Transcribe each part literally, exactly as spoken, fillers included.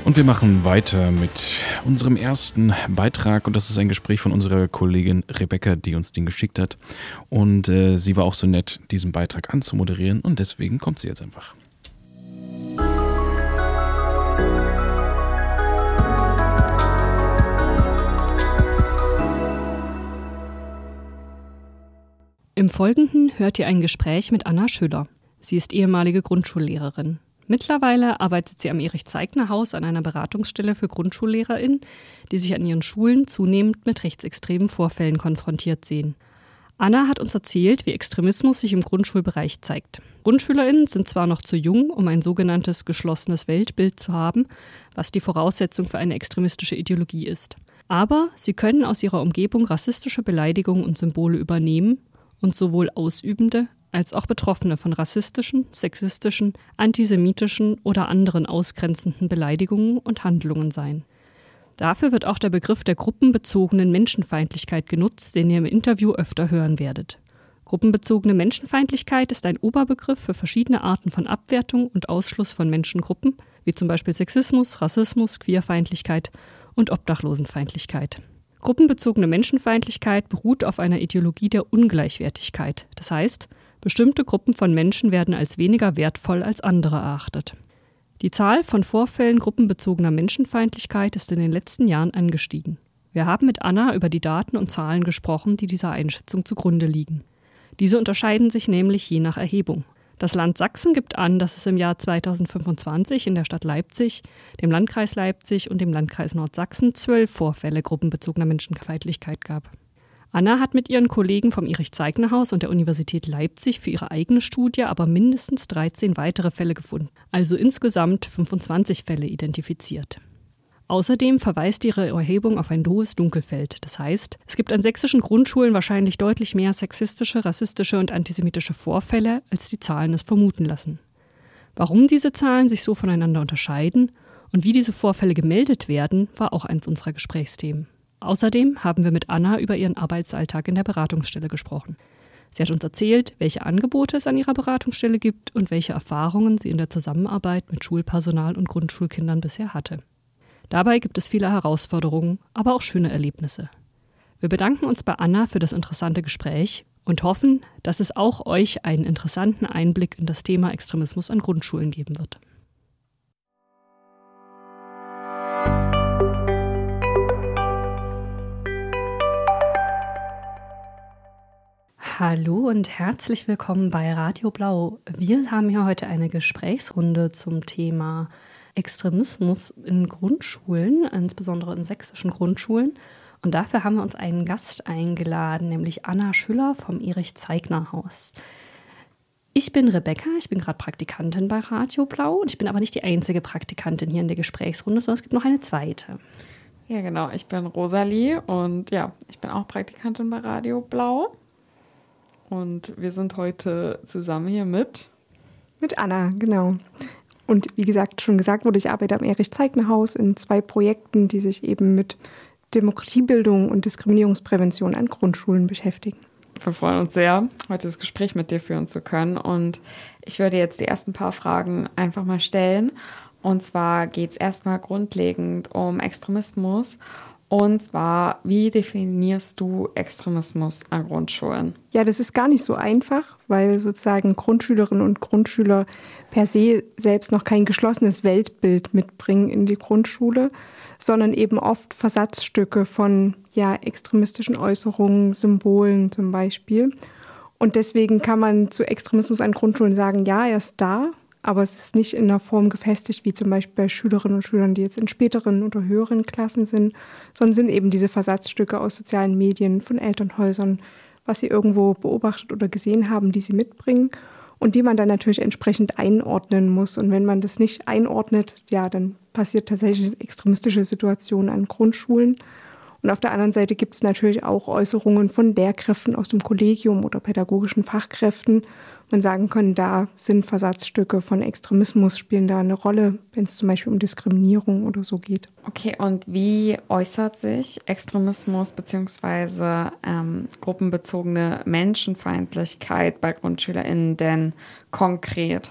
Und wir machen weiter mit unserem ersten Beitrag und das ist ein Gespräch von unserer Kollegin Rebecca, die uns den geschickt hat und äh, sie war auch so nett, diesen Beitrag anzumoderieren und deswegen kommt sie jetzt einfach. Im Folgenden hört ihr ein Gespräch mit Anna Schüller. Sie ist ehemalige Grundschullehrerin. Mittlerweile arbeitet sie am Erich-Zeigner-Haus an einer Beratungsstelle für GrundschullehrerInnen, die sich an ihren Schulen zunehmend mit rechtsextremen Vorfällen konfrontiert sehen. Anna hat uns erzählt, wie Extremismus sich im Grundschulbereich zeigt. GrundschülerInnen sind zwar noch zu jung, um ein sogenanntes geschlossenes Weltbild zu haben, was die Voraussetzung für eine extremistische Ideologie ist. Aber sie können aus ihrer Umgebung rassistische Beleidigungen und Symbole übernehmen und sowohl Ausübende als auch Betroffene von rassistischen, sexistischen, antisemitischen oder anderen ausgrenzenden Beleidigungen und Handlungen sein. Dafür wird auch der Begriff der gruppenbezogenen Menschenfeindlichkeit genutzt, den ihr im Interview öfter hören werdet. Gruppenbezogene Menschenfeindlichkeit ist ein Oberbegriff für verschiedene Arten von Abwertung und Ausschluss von Menschengruppen, wie zum Beispiel Sexismus, Rassismus, Queerfeindlichkeit und Obdachlosenfeindlichkeit. Gruppenbezogene Menschenfeindlichkeit beruht auf einer Ideologie der Ungleichwertigkeit. Das heißt, bestimmte Gruppen von Menschen werden als weniger wertvoll als andere erachtet. Die Zahl von Vorfällen gruppenbezogener Menschenfeindlichkeit ist in den letzten Jahren angestiegen. Wir haben mit Anna über die Daten und Zahlen gesprochen, die dieser Einschätzung zugrunde liegen. Diese unterscheiden sich nämlich je nach Erhebung. Das Land Sachsen gibt an, dass es im Jahr zweitausendfünfundzwanzig in der Stadt Leipzig, dem Landkreis Leipzig und dem Landkreis Nordsachsen zwölf Vorfälle gruppenbezogener Menschenfeindlichkeit gab. Anna hat mit ihren Kollegen vom Erich-Zeigner-Haus und der Universität Leipzig für ihre eigene Studie aber mindestens dreizehn weitere Fälle gefunden, also insgesamt fünfundzwanzig Fälle identifiziert. Außerdem verweist ihre Erhebung auf ein hohes Dunkelfeld. Das heißt, es gibt an sächsischen Grundschulen wahrscheinlich deutlich mehr sexistische, rassistische und antisemitische Vorfälle, als die Zahlen es vermuten lassen. Warum diese Zahlen sich so voneinander unterscheiden und wie diese Vorfälle gemeldet werden, war auch eins unserer Gesprächsthemen. Außerdem haben wir mit Anna über ihren Arbeitsalltag in der Beratungsstelle gesprochen. Sie hat uns erzählt, welche Angebote es an ihrer Beratungsstelle gibt und welche Erfahrungen sie in der Zusammenarbeit mit Schulpersonal und Grundschulkindern bisher hatte. Dabei gibt es viele Herausforderungen, aber auch schöne Erlebnisse. Wir bedanken uns bei Anna für das interessante Gespräch und hoffen, dass es auch euch einen interessanten Einblick in das Thema Extremismus an Grundschulen geben wird. Hallo und herzlich willkommen bei Radio Blau. Wir haben hier heute eine Gesprächsrunde zum Thema Extremismus in Grundschulen, insbesondere in sächsischen Grundschulen. Und dafür haben wir uns einen Gast eingeladen, nämlich Anna Schüller vom Erich-Zeigner-Haus. Ich bin Rebecca, ich bin gerade Praktikantin bei Radio Blau und ich bin aber nicht die einzige Praktikantin hier in der Gesprächsrunde, sondern es gibt noch eine zweite. Ja, genau. Ich bin Rosalie und ja, ich bin auch Praktikantin bei Radio Blau. Und wir sind heute zusammen hier mit... Mit Anna, genau. Und wie gesagt, schon gesagt wurde, ich arbeite am Erich-Zeigner-Haus in zwei Projekten, die sich eben mit Demokratiebildung und Diskriminierungsprävention an Grundschulen beschäftigen. Wir freuen uns sehr, heute das Gespräch mit dir führen zu können. Und ich würde jetzt die ersten paar Fragen einfach mal stellen. Und zwar geht es erstmal grundlegend um Extremismus. Und zwar, wie definierst du Extremismus an Grundschulen? Ja, das ist gar nicht so einfach, weil sozusagen Grundschülerinnen und Grundschüler per se selbst noch kein geschlossenes Weltbild mitbringen in die Grundschule, sondern eben oft Versatzstücke von ja, extremistischen Äußerungen, Symbolen zum Beispiel. Und deswegen kann man zu Extremismus an Grundschulen sagen, ja, er ist da, aber es ist nicht in einer Form gefestigt, wie zum Beispiel bei Schülerinnen und Schülern, die jetzt in späteren oder höheren Klassen sind, sondern sind eben diese Versatzstücke aus sozialen Medien, von Elternhäusern, was sie irgendwo beobachtet oder gesehen haben, die sie mitbringen und die man dann natürlich entsprechend einordnen muss. Und wenn man das nicht einordnet, ja, dann passiert tatsächlich extremistische Situationen an Grundschulen. Und auf der anderen Seite gibt es natürlich auch Äußerungen von Lehrkräften aus dem Kollegium oder pädagogischen Fachkräften. Man sagen kann, da sind Versatzstücke von Extremismus, spielen da eine Rolle, wenn es zum Beispiel um Diskriminierung oder so geht. Okay, und wie äußert sich Extremismus bzw. Ähm, gruppenbezogene Menschenfeindlichkeit bei GrundschülerInnen denn konkret?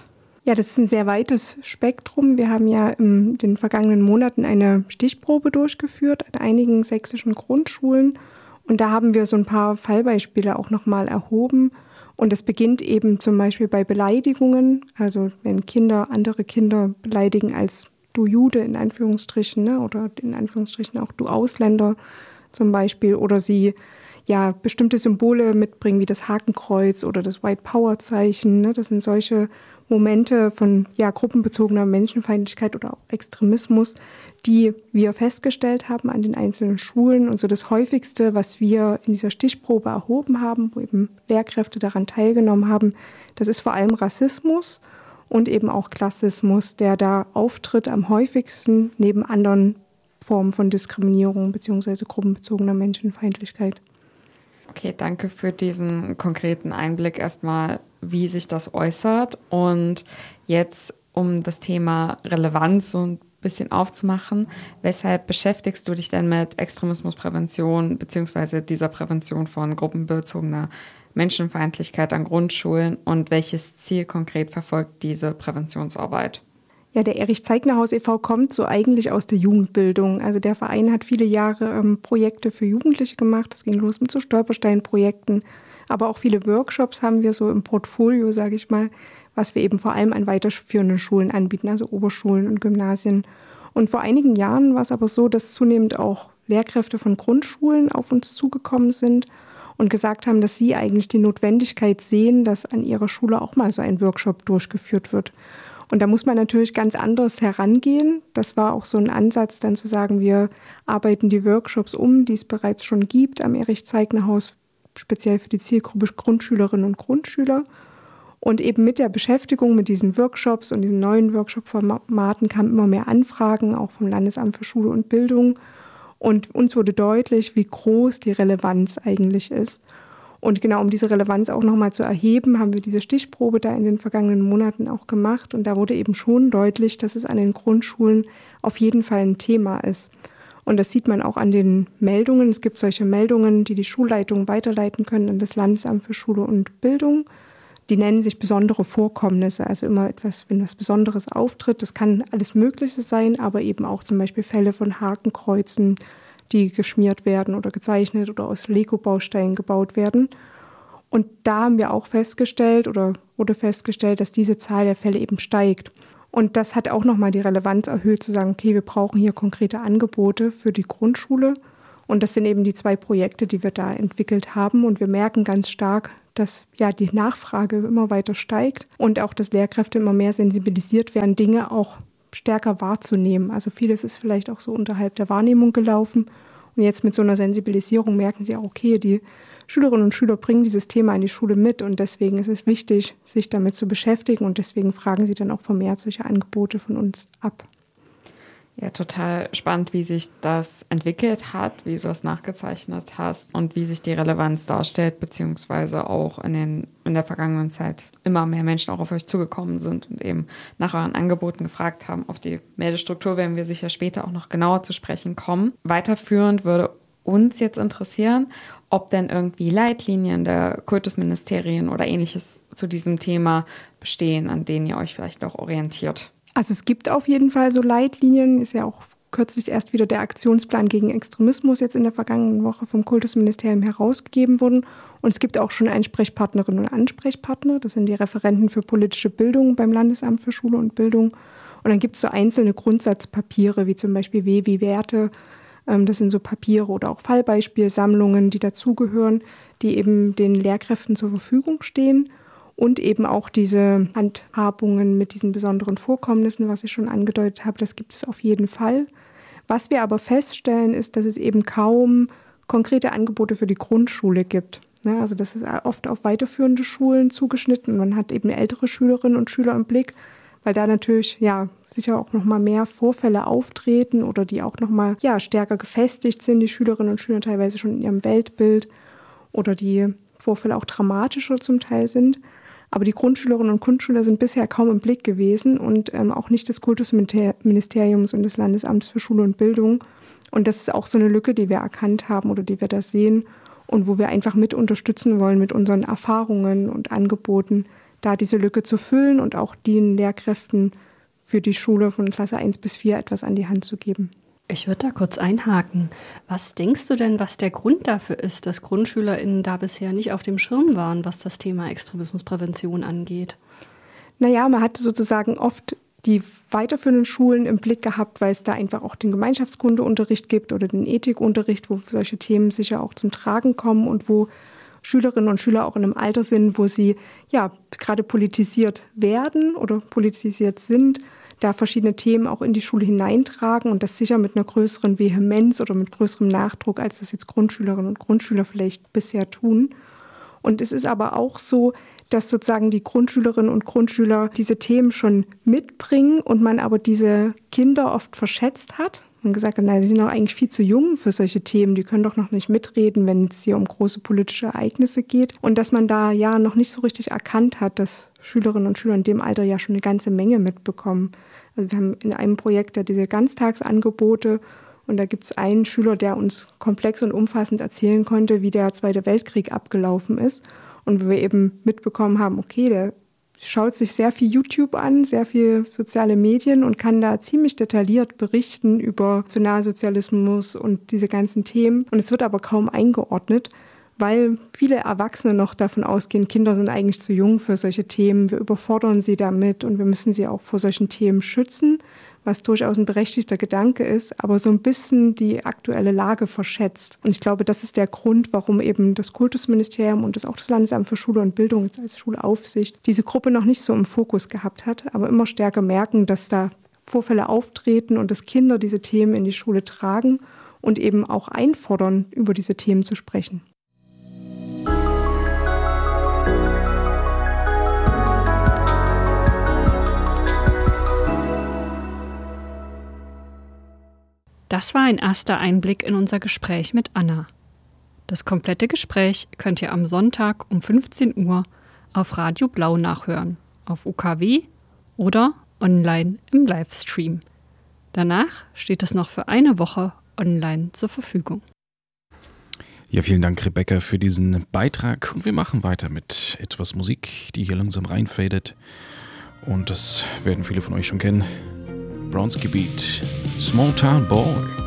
Ja, das ist ein sehr weites Spektrum. Wir haben ja in den vergangenen Monaten eine Stichprobe durchgeführt an einigen sächsischen Grundschulen. Und da haben wir so ein paar Fallbeispiele auch nochmal erhoben. Und es beginnt eben zum Beispiel bei Beleidigungen. Also wenn Kinder andere Kinder beleidigen als du Jude in Anführungsstrichen, ne? Oder in Anführungsstrichen auch du Ausländer zum Beispiel. Oder sie ja bestimmte Symbole mitbringen wie das Hakenkreuz oder das White Power Zeichen. Ne? Das sind solche Momente von ja, gruppenbezogener Menschenfeindlichkeit oder auch Extremismus, die wir festgestellt haben an den einzelnen Schulen. Und so das Häufigste, was wir in dieser Stichprobe erhoben haben, wo eben Lehrkräfte daran teilgenommen haben, das ist vor allem Rassismus und eben auch Klassismus, der da auftritt am häufigsten neben anderen Formen von Diskriminierung bzw. gruppenbezogener Menschenfeindlichkeit. Okay, danke für diesen konkreten Einblick erstmal, wie sich das äußert. Und jetzt, um das Thema Relevanz so ein bisschen aufzumachen, weshalb beschäftigst du dich denn mit Extremismusprävention bzw. dieser Prävention von gruppenbezogener Menschenfeindlichkeit an Grundschulen und welches Ziel konkret verfolgt diese Präventionsarbeit? Ja, der Erich-Zeigner-Haus e V kommt so eigentlich aus der Jugendbildung. Also der Verein hat viele Jahre ähm, Projekte für Jugendliche gemacht. Das ging los mit so Stolperstein-Projekten. Aber auch viele Workshops haben wir so im Portfolio, sage ich mal, was wir eben vor allem an weiterführenden Schulen anbieten, also Oberschulen und Gymnasien. Und vor einigen Jahren war es aber so, dass zunehmend auch Lehrkräfte von Grundschulen auf uns zugekommen sind und gesagt haben, dass sie eigentlich die Notwendigkeit sehen, dass an ihrer Schule auch mal so ein Workshop durchgeführt wird. Und da muss man natürlich ganz anders herangehen. Das war auch so ein Ansatz, dann zu sagen, wir arbeiten die Workshops um, die es bereits schon gibt am Erich-Zeigner-Haus, speziell für die Zielgruppe Grundschülerinnen und Grundschüler. Und eben mit der Beschäftigung mit diesen Workshops und diesen neuen Workshop-Formaten kamen immer mehr Anfragen, auch vom Landesamt für Schule und Bildung. Und uns wurde deutlich, wie groß die Relevanz eigentlich ist. Und genau, um diese Relevanz auch nochmal zu erheben, haben wir diese Stichprobe da in den vergangenen Monaten auch gemacht. Und da wurde eben schon deutlich, dass es an den Grundschulen auf jeden Fall ein Thema ist. Und das sieht man auch an den Meldungen. Es gibt solche Meldungen, die die Schulleitungen weiterleiten können an das Landesamt für Schule und Bildung. Die nennen sich besondere Vorkommnisse, also immer etwas, wenn was Besonderes auftritt. Das kann alles Mögliche sein, aber eben auch zum Beispiel Fälle von Hakenkreuzen, die geschmiert werden oder gezeichnet oder aus Lego-Bausteinen gebaut werden. Und da haben wir auch festgestellt oder wurde festgestellt, dass diese Zahl der Fälle eben steigt. Und das hat auch nochmal die Relevanz erhöht, zu sagen, okay, wir brauchen hier konkrete Angebote für die Grundschule. Und das sind eben die zwei Projekte, die wir da entwickelt haben. Und wir merken ganz stark, dass ja die Nachfrage immer weiter steigt und auch, dass Lehrkräfte immer mehr sensibilisiert werden, Dinge auch stärker wahrzunehmen. Also vieles ist vielleicht auch so unterhalb der Wahrnehmung gelaufen. Und jetzt mit so einer Sensibilisierung merken sie auch, okay, die Schülerinnen und Schüler bringen dieses Thema in die Schule mit und deswegen ist es wichtig, sich damit zu beschäftigen und deswegen fragen sie dann auch vermehrt solche Angebote von uns ab. Ja, total spannend, wie sich das entwickelt hat, wie du das nachgezeichnet hast und wie sich die Relevanz darstellt, beziehungsweise auch in, den, in der vergangenen Zeit immer mehr Menschen auch auf euch zugekommen sind und eben nach euren Angeboten gefragt haben. Auf die Meldestruktur werden wir sicher später auch noch genauer zu sprechen kommen. Weiterführend würde uns jetzt interessieren, ob denn irgendwie Leitlinien der Kultusministerien oder Ähnliches zu diesem Thema bestehen, an denen ihr euch vielleicht auch orientiert. Also es gibt auf jeden Fall so Leitlinien, ist ja auch kürzlich erst wieder der Aktionsplan gegen Extremismus jetzt in der vergangenen Woche vom Kultusministerium herausgegeben worden. Und es gibt auch schon Ansprechpartnerinnen und Ansprechpartner, das sind die Referenten für politische Bildung beim Landesamt für Schule und Bildung. Und dann gibt es so einzelne Grundsatzpapiere, wie zum Beispiel W wie Werte, das sind so Papiere oder auch Fallbeispielsammlungen, die dazugehören, die eben den Lehrkräften zur Verfügung stehen. Und eben auch diese Handhabungen mit diesen besonderen Vorkommnissen, was ich schon angedeutet habe, das gibt es auf jeden Fall. Was wir aber feststellen, ist, dass es eben kaum konkrete Angebote für die Grundschule gibt. Also das ist oft auf weiterführende Schulen zugeschnitten. Man hat eben ältere Schülerinnen und Schüler im Blick, weil da natürlich ja sicher auch noch mal mehr Vorfälle auftreten oder die auch noch mal ja stärker gefestigt sind, die Schülerinnen und Schüler teilweise schon in ihrem Weltbild oder die Vorfälle auch dramatischer zum Teil sind. Aber die Grundschülerinnen und Grundschüler sind bisher kaum im Blick gewesen und ähm, auch nicht des Kultusministeriums und des Landesamts für Schule und Bildung. Und das ist auch so eine Lücke, die wir erkannt haben oder die wir da sehen und wo wir einfach mit unterstützen wollen mit unseren Erfahrungen und Angeboten, da diese Lücke zu füllen und auch den Lehrkräften für die Schule von Klasse eins bis vier etwas an die Hand zu geben. Ich würde da kurz einhaken. Was denkst du denn, was der Grund dafür ist, dass GrundschülerInnen da bisher nicht auf dem Schirm waren, was das Thema Extremismusprävention angeht? Naja, man hatte sozusagen oft die weiterführenden Schulen im Blick gehabt, weil es da einfach auch den Gemeinschaftskundeunterricht gibt oder den Ethikunterricht, wo solche Themen sicher auch zum Tragen kommen und wo Schülerinnen und Schüler auch in einem Alter sind, wo sie ja gerade politisiert werden oder politisiert sind, da verschiedene Themen auch in die Schule hineintragen und das sicher mit einer größeren Vehemenz oder mit größerem Nachdruck, als das jetzt Grundschülerinnen und Grundschüler vielleicht bisher tun. Und es ist aber auch so, dass sozusagen die Grundschülerinnen und Grundschüler diese Themen schon mitbringen und man aber diese Kinder oft verschätzt hat. Und gesagt hat, nein, die sind doch eigentlich viel zu jung für solche Themen, die können doch noch nicht mitreden, wenn es hier um große politische Ereignisse geht. Und dass man da ja noch nicht so richtig erkannt hat, dass Schülerinnen und Schüler in dem Alter ja schon eine ganze Menge mitbekommen. Also wir haben in einem Projekt ja diese Ganztagsangebote und da gibt es einen Schüler, der uns komplex und umfassend erzählen konnte, wie der Zweite Weltkrieg abgelaufen ist. Und wo wir eben mitbekommen haben, okay, der schaut sich sehr viel YouTube an, sehr viel soziale Medien und kann da ziemlich detailliert berichten über Nationalsozialismus und diese ganzen Themen. Und es wird aber kaum eingeordnet, weil viele Erwachsene noch davon ausgehen, Kinder sind eigentlich zu jung für solche Themen. Wir überfordern sie damit und wir müssen sie auch vor solchen Themen schützen, was durchaus ein berechtigter Gedanke ist, aber so ein bisschen die aktuelle Lage verschätzt. Und ich glaube, das ist der Grund, warum eben das Kultusministerium und das auch das Landesamt für Schule und Bildung als Schulaufsicht diese Gruppe noch nicht so im Fokus gehabt hat, aber immer stärker merken, dass da Vorfälle auftreten und dass Kinder diese Themen in die Schule tragen und eben auch einfordern, über diese Themen zu sprechen. Das war ein erster Einblick in unser Gespräch mit Anna. Das komplette Gespräch könnt ihr am Sonntag um fünfzehn Uhr auf Radio Blau nachhören, auf U K W oder online im Livestream. Danach steht es noch für eine Woche online zur Verfügung. Ja, vielen Dank, Rebecca, für diesen Beitrag. Und wir machen weiter mit etwas Musik, die hier langsam reinfadet. Und das werden viele von euch schon kennen. Bronski Beat, Small Town Boy.